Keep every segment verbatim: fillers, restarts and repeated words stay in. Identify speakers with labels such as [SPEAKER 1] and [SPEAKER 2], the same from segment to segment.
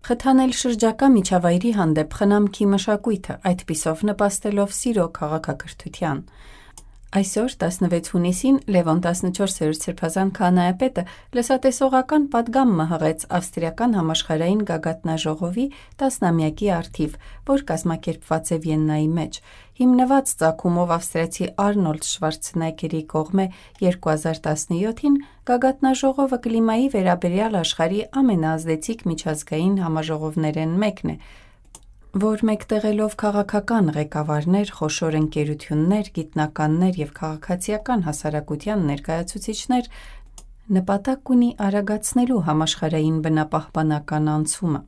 [SPEAKER 1] Խթանել շրջակա միջավայրի հանդեպ խնամքի մշակույթը, այդպիսով նպաստելով սիրո քաղաքակրթության։ Այսօր տասնվեց հունիսին Լևոն տասնչորսերորդ սրբազան քահանայապետը լսատեսողական պատգամ մհղեց ավստրիական համաշխարհային գագաթնաժողովի տասնամյակի առթիվ, որ կազմակերպված է Վիեննայի մեջ։ Հիմնված ծագումով ավստրիացի Արնոլդ Շվարցենեգգերի կողմէ երկու հազար տասնյոթին գագաթնաժողովը կլիմայի վերաբերյալ աշխարհի ամենաազդեցիկ միջազգային համաժողովներէն մեկն է, որ մեկտեղելով քաղաքական ղեկավարներ, խոշոր ընկերություններ, գիտնականներ և քաղաքացիական հասարակության ներկայացուցիչներ, նպատակ ունի արագացնելու համաշխարհային բնապահպանական անցումը։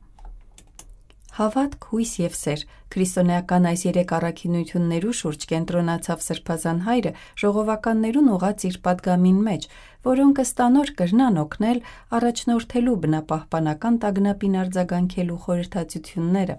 [SPEAKER 1] Հավատք, հույս և սեր քրիստոնեական այս երեք առաքինություններու շուրջ կենտրոնացավ սրբազան հայրը ժողովականներուն ուղղած իր պատգամին մեջ, որոնք ըստանոր կրնան օգնել առաջնորդելու բնապահպանական տագնապին արձագանքելու խորհրդածությունները։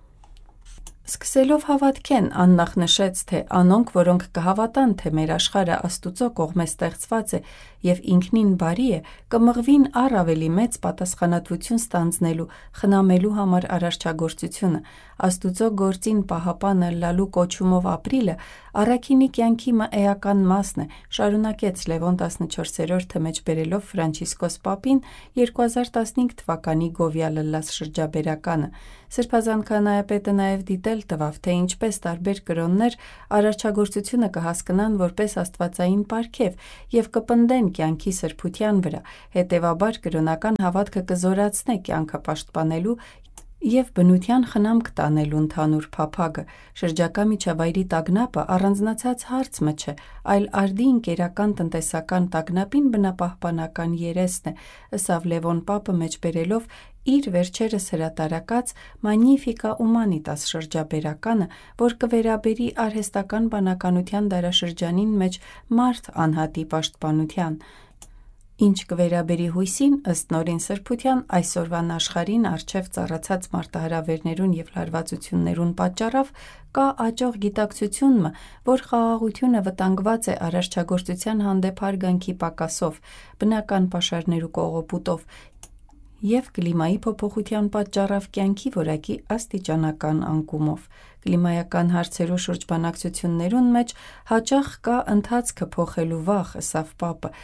[SPEAKER 1] Սկսելով հավատքեն, աննախ նշեց, թե անոնք, որոնք կհավատան, թե մեր աշխարհը Աստուծո կողմէ ստեղծված է և ինքնին բարի է, կմղվին առ ավելի մեծ պատասխանատվություն ստանձնելու, խնամելու համար արարչագործությունը։ Աստուծո գործին պահապանը լալու կոչումով ապրիլը առաքինի կյանքի մը էական մասն է, շարունակեց Լևոն տասնչորսերորդը մեջբերելով Ֆրանցիսկոս պապին երկու հազար տասնհինգ թվականի Գովյա լլաս շրջաբերականը։ Սրբազան քահանայապետը նաև դիտել տվավ, թե ինչպես տարբեր կրոններ արարչագործությունը կհասկնան որպես աստվածային պարգև և կպնդեն կյանքի սրբության վրա, հետևաբար կրոնական հավատքը կզորացնե կյանքը պաշտպանելու և բնության խնամք տանելու ընդհանուր փափագը։ Շրջակա միջավայրի տագնապը առանձնացած հարց մը չէ, այլ արդի ընկերական տնտեսական տագնապին բնապահպանական երեսն է, ըսավ Լևոն պապը մեջբերելով իր վերջերս հրատարակած Magnificat Humanitas շրջաբերականը, որ կվերաբերի արհեստական բանականության դարաշրջանին մեջ մարդ անհատի պաշտպանության։ Ինչ կվերաբերի հույսին, ըստ Նորին Սրբության, այսօրվան աշխարհին առջև ծառացած մարտահրավերներուն և լարվածություններուն պատճառավ կա աճող գիտակցություն մը, որ խաղաղությունը վտանգված է արարչագործության հանդեպ հարգանքի պակասով, բնական պաշարներու կողոպուտով և կլիմայի փոփոխության պատճառավ կյանքի որակի աստիճանական անկումով։ Կլիմայական հարցերու շուրջ բանակցություններուն մեջ հաճախ կա ընթացքը փոխելու վախ, ըսավ պապը,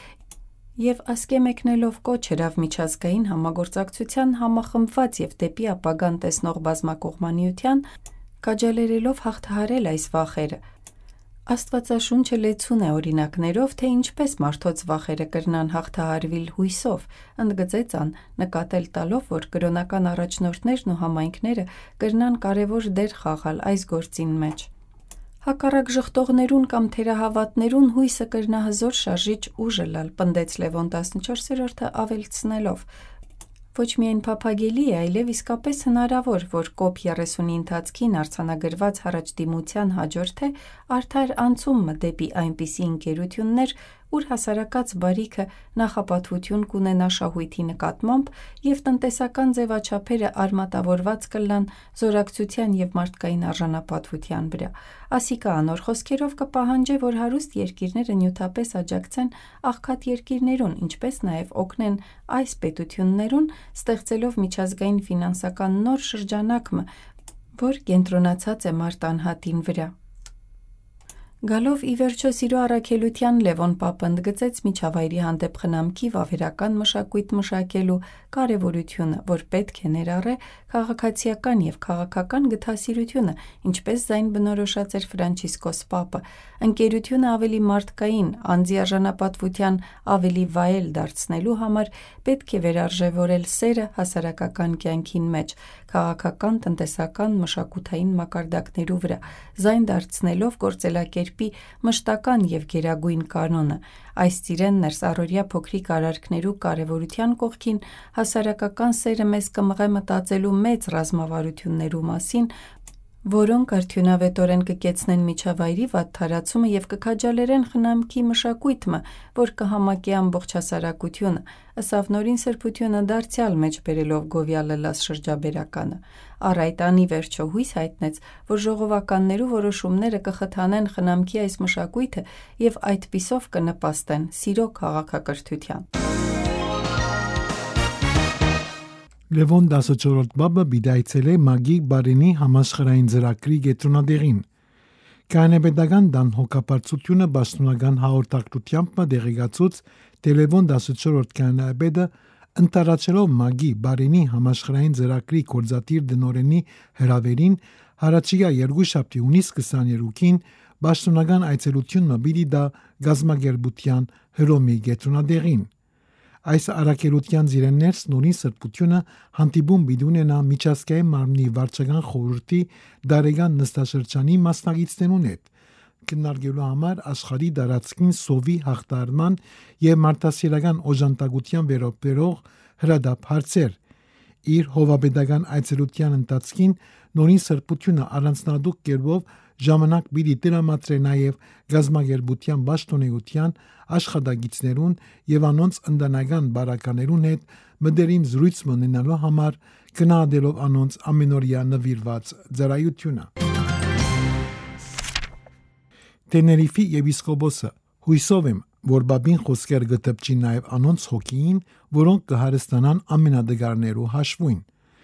[SPEAKER 1] և ասկե մեկնելով կոչ հրավ միջազգային համագործակցության համախմբված և դեպի ապագան տեսնող բազմակողմանիության, քաջալերելով հաղթահարել այս վախերը։ Աստվածաշունչը լեցուն է օրինակներով, թե ինչպես մարդոց վախերը կրնան հաղթահարվիլ հույսով, ընդգծեց ան, նկատել տալով, որ կրոնական առաջնորդներն ու համայնքները կրնան կարևոր դեր խաղալ այս գործին մեջ։ Հակառակ ժխտողներուն կամ թերահավատներուն հույսը կրնա հզոր շարժիչ ուժ ըլլալ, պնդեց Լևոն տասնչորսերորդը ավելցնելով. Ոչ միայն փափագելի է, այլև իսկապես հնարավոր, որ կոպ երեսունի ընթացքին արձանագրված առաջդիմության հաջորդ է արդար անցումը դեպի այնպիսի ընկերություններ, ուր հասարակած բարիքը նախապատվություն կունենա շահույթի նկատմամբ և տնտեսական ձևաչափերը արմատավորված կլան զորակցության և մարդկային արժանապատվության վրա։ Ասիկա անոր խոսքերով կպահանջե, որ հարուստ երկիրները նյութապես աջակցեն աղքատ երկիրներուն, ինչպես նաև օգնեն այս պետություններուն, ստեղծելով միջազգային ֆինանսական նոր շրջանակ մը, որ կենտրոնացած է մարդ անհատին վրա։ Գալով ի վերջո սիրո առաքելության, Լևոն պապը ընդգծեց միջավայրի հանդեպ խնամքի վավերական մշակույթ մշակելու կարևորությունը, որ պետք է ներառե քաղաքացիական և քաղաքական գթասիրությունը, ինչպես ձայն բնորոշած էր Ֆրանցիսկոս պապը, ընկերությունը ավելի մարդկային, անձի արժանապատվության ավելի վայել դարձնելու համար պետք է վերարժևորել սերը հասարակական կյանքին մեջ, քաղաքական, տնտեսական, մշակութային մակարդակներու վրա, ձայն դարձնելով գործելակերպի մշտական և գերագույն կանոնը։ Այս ծիրեն ներս առօրյա փոքրիկ արարքներու կարևորության կողքին հասարակական սերը մեզ կմղե մտածելու մեծ ռազմավարություններու մասին, որոնք արդյունավետորեն կկեցնեն միջավայրի վատթարացումը և կքաջալերեն խնամքի մշակույթը, որ կհամակի ամբողջ հասարակությունը, ըսավ Նորին Սրբությունը դարձյալ մեջբերելով Գովյա լլաս շրջաբերականը։ Առ այդ անի վերջո հույս հայտնեց, որ ժողովականներու որոշումները կխթանեն խնամքի այս մշակույթը և այդպիսով կնպաստեն սիրո քաղաքակրթության։
[SPEAKER 2] Լևոն տասնչորրորդ բաբը բիդայցել է Մագի Բարենի համաշխարհային ծրագրի գետրոնադեղին։ Կանեբեդական դան հոգապարծությունը բաշտունական հաղորդակցությամբ դեղեկացուց թե Լևոն տասնչորրորդ կանեբեդը ընտարացելով Մագի Բարենի համաշխարհային ծրագրի կորզատիր դնորենի հրավերին հարաճիգա երկուշաբթի հունիս քսաներկուին բաշտունական այցելությունը բիդի դա գազագերբության հրոմի գետրոնադեղին։ Այս արակելության զիրեններս նորին սրբությունը հանդիպում բիդունենա միջազգային մարմնի վարչական խորհրդի դարեգան նստաշրջանի մասնագետներուն հետ քննարկելու համար աշխարհի դարածքին սովի հաղթարման եւ մարդասիրական օժանդակության վերաբերող հրադապ հարցեր։ Իր հովաբեդական այցելության ընթացքին նորին սրբությունը առանձնահատուկ կերպով ժամանակ պիտի տրամադրե նաև գազագերբության պաշտոնեության աշխատագիտներուն եւ անոնց ընտանեկան բարականերուն հետ մտերիմ զրույց ունենալու համար գնահատելով անոնց ամենօրյա նվիրված ծառայությունը։ Տեներիֆի եպիսկոպոսը հույսով եմ, որ բաբին խոսքեր գտպչի նաև անոնց հոգին, որոնք կհարստանան ամենադգարներու հաշվույն։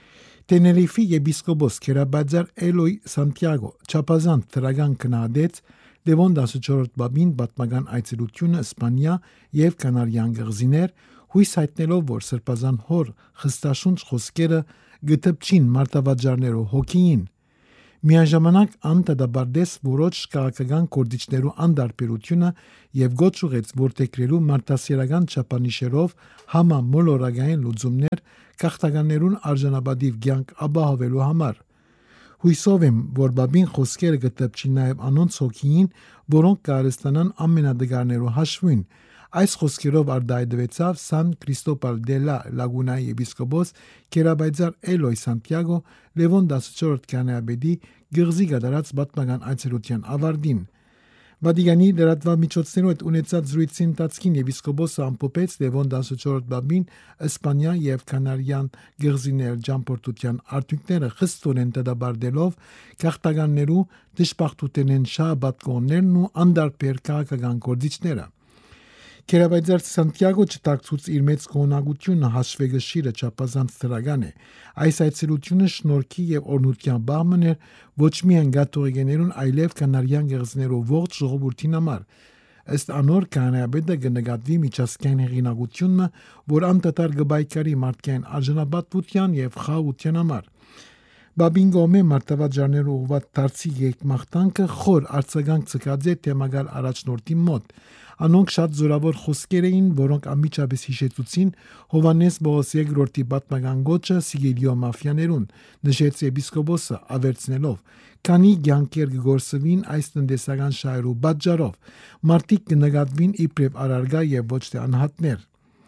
[SPEAKER 2] Տեներիֆի եպիսկոպոս Քերաբաձար Էլոյ Սանտիագո չափազանց թրագան կնահատեց Լևոն տասնչորրորդ բաբին պատմական այցելությունը Իսպանիա եւ Կանարյան գղզիներ, հույս հայտնելով, որ սրբազան հոր խստաշունչ խոսքերը գտպչին մարտավաճառներու հոգին։ Միաժամանակ անդադաբարդես որոշ քաղաքական կորձիչներու անդարբերությունը եւ գոչ ուղեց որտեգրելու մարտասիրական չափանիշերով համամոլորակային լուծումներ քաղաքականերուն արժանապատիվ կյանք ապահովելու համար։ Հույսով եմ, որ բաբին խոսքերը գտպչի նաև անոնց հոգին, որոնք կհարստանան ամենադգարներու հաշվին։ Այս խոսքերով արդայդվեցավ Սան Քրիստոպալ դե լա Լագունայի եպիսկոպոս Քերաբայձար Էլոյ Սանտիագո Լևոն տասնչորրորդ կանեաբեդի գղզի գդարած պատմական այցելության ավարտին։ Վատիկանի լրատվամիջոցներով հետ ունեցած զրույցի ընթացքին եպիսկոպոսը ամփոփեց Լևոն տասնչորրորդ բաբին Իսպանիա եւ Կանարյան գղզիներ ճամփորդության արդյունքները խստորեն դադարելով քաղաքականներու դժբախտութենեն շահաբատկոններն ու անդարբեր քաղաքական գործիչները։ Քերաբայձար Սանտիագո չտակցուց իր մեծ գոհնակությունը հաշվեգշիրը չափազանց թրագան է։ Այս այցելությունը շնորհքի եւ օրհնության բահման էր ոչ միայն գաթողիկներուն, այլև կանարյան գեղձներով ողջ ժողովրդին համար։ Ըստ անոր կանեաբեդը կնկատվի միջազգային հեղինակությունը, որ անդադար կբայկարի մարդկային արժանապատվության եւ խաղաղության համար։ Բաբին գոմե մարտավաճառներու ուղղված դարձի եկմախտանքը խոր արձագանք ցկած է թեմագալ առաջնորդի մոտ։ Անոնք շատ զորավոր խոսքեր էին, որոնք անմիջապես հիշեցուցին Հովանես Բողոս երկրորդի պատմական գոչը Սիգիլիո մաֆիաներուն, նշեց եպիսկոպոսը ավերցնելով, քանի ցանկեր գործվին այս տնտեսական շահերու պատճառով, մարդիկ կնկատվին իբրև արարգա եւ ոչ թե անհատներ։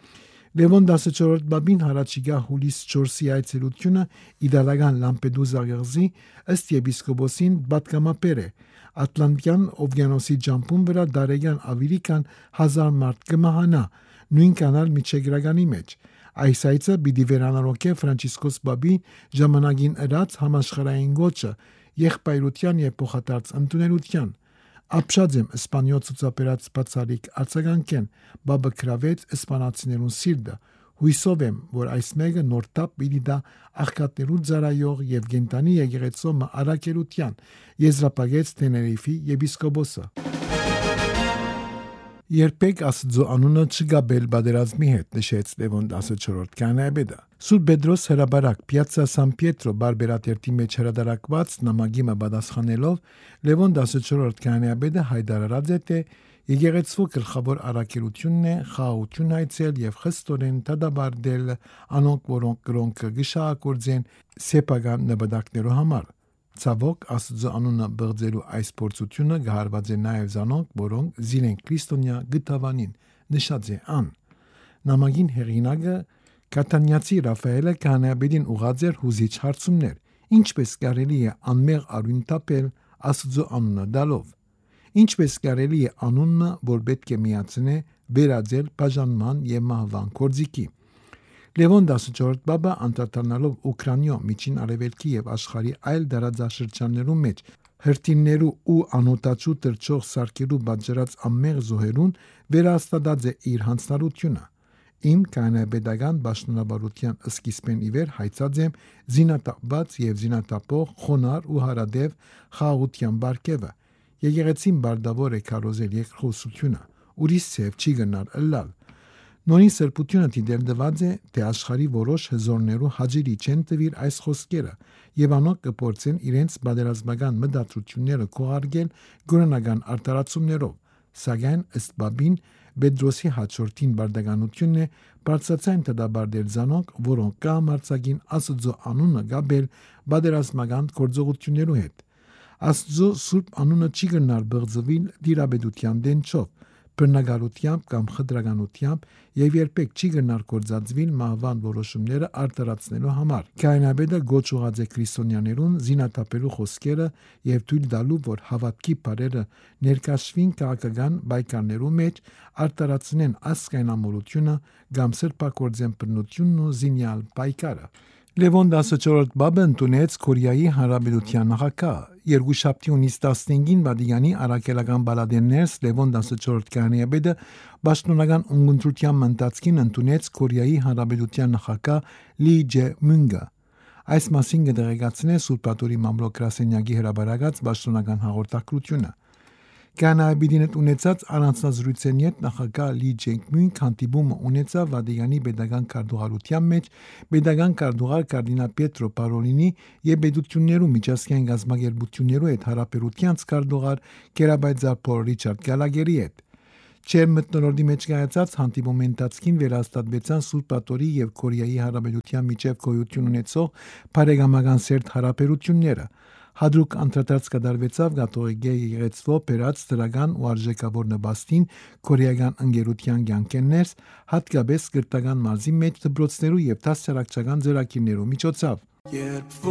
[SPEAKER 2] Լևոն տասնչորրորդ բաբին հարաճիգա հուլիս չորսի այցելությունը իդալական Լամպեդուզա գղզի ըստ եպիսկոպոսին պատգամապեր է։ Ատլանտյան օվկիանոսի ջամփուն վրա դարեգան ավելի քան հազար մարդ կմահանա նույն կանալ միջեգրականի մեջ։ Այս այցը պիտի վերանորոգե Ֆրանցիսկոս բաբի ժամանակին ըրած համաշխարհային գոչը եղբայրության եւ փոխադարձ ընդունելության։ Ապշած եմ իսպանիոց ցուցաբերած բացալիկ արձագանքեն, բաբը գրավեց իսպանացիներուն սիրտը։ Հույսով եմ, որ այս մեկը նոր տապ պիտի դա աղքատներու ծառայող եւ գենտանի եկեղեցու արակելության, եզրափակեց Տեներիֆի եպիսկոպոսը։ Երբեք Աստծո անունը չգաբել բادرազմի հետ, նշեց Լևոն տասնչորրորդ կանեաբեդը։ Սուրբ Պետրոս հրաբարակ Պիացցա Սան Պիետրո բարբերատերտի մեջ հրադարակված նամակի պատասխանելով Լևոն տասնչորրորդ կանեաբեդը հայտարարած է, թե եկեղեցու գլխավոր առաքելությունն է խաղաղություն հայցել եւ խստորեն դադարել անոնք, որոնք կրոնքը գշահագործեն սեփական նպատակներու համար։ Ցավոք Աստծո անունը բղձելու այս փորձությունը գահարված է նաև զանոնք, որոնք զինեն քրիստոնյա գտավանին, նշած է ան։ Նամակին հեղինակը Կատանյացի Ռաֆայելը կանեաբեդին ուղղած էր հուզիչ հարցումներ, ինչպես կարելի է անմեղ արույն տապել Աստծո անունը դալով, ինչպես կարելի է անունը, որ պետք է միացնե, վերածել բաժանման եւ մահվան կորձիկի։ Լևոն տասնչորրորդ բաբը անդրադառնալով Ուկրաինա, Միջին Արևելքի եւ աշխարհի այլ դարաձաշրջաններու մեջ հրթիռներու ու անօտաչու տրճող սարքերու պատճառած ամեղ զոհերուն վերահաստատած է իր հանձնարարությունը։ Իմ կանայապետական պաշտոնավարության սկիզբեն ի վեր հայցած եմ զինատապված եւ զինատապող խոնար ու հարադև խաղաղության բարգեւը։ Եկեղեցին բարդավոր է քարոզել երկխոսությունը, ուրիշ ցև չի գնար ըլլալ։ Նորին սրբությունը դիտելդված է, թե աշխարհի որոշ հզորներու հաջիրի չեն տվիր այս խոսքերը եւ անոնք կփորձեն իրենց բادرազմական մտածությունները կողարկել գորանական արտարացումներով, սակայն ըստ Բաբին Պետրոսի հաջորդին բարդականությունն է բարձրացան դադարել զանոնք, որոնք կամարցագին Աստծո անունը գաբել բادرազմական գործողություններու հետ։ Աստծո սուրբ անունը չի գնար բղձվել դիրաբեդության դենչով, բռնագարությամբ կամ խտրականությամբ եւ երբեք չի գնար կործածվել մահվան որոշումները արտարացնելու համար։ Կայնաբեդը գոչուած է քրիստոնյաներուն զինատապելու խոսքերը եւ թույլ տալու, որ հավատքի բարերը ներկաշվին քաղաքական բայկարներու մեջ արտարացնեն ասկայնամոլությունը կամ սրբակորձեն բռնությունն ու զինյալ բայկարը։ Լևոն տասնչորրորդ բաբը ընդունեց Կորեայի Հանրապետության նախագահ։ Երկուշաբթի հունիսի տասնինին Վատիկանի առաքելական բալադեններս Լևոն տասնչորրորդ կանայապետը պաշտոնական ունգընտրության ընթացքին ընդունեց Կորեայի Հանրապետության նախագահ Լի Ջե-մյունգը։ Այս մասին կդեղեկացնե Սուրբատորի մամլոք-գրասենյակի հրապարակած պաշտոնական հաղորդակցությունը։ Կանայապետին ունեցած առանձնազրույցեն յետ նախագահ Լի Ջե-մյունգ հանդիպումը ունեցավ Վատիկանի պետական քարտուղարության մեջ պետական քարտուղար կարդինալ Պետրո Պարոլինի եւ պետություններու միջազգային գազམ་ագերբություններու հետ հարաբերությանց քարտուղար Գերաբայձար Փոլ Ռիչարդ Գալագերի հետ։ Չեր մտնոլորտի մեջ կայացած հանդիպումի ընթացքին վերահաստատվեցան Սուրբատորի եւ Կորեայի Հանրապետության միջև գոյություն ունեցող բարեկամական սերտ հարաբերությունները։ Հադրուկ անդրադարձ կատարվեցավ կաթողիկե եկեղեցվով բերած դրական ու արժեքավոր նպաստին կորեական ընկերության կյանքերներս, հատկապես կրթական մարզի մեջ դպրոցներու եւ դասարակչական ծրագիրներու միջոցով։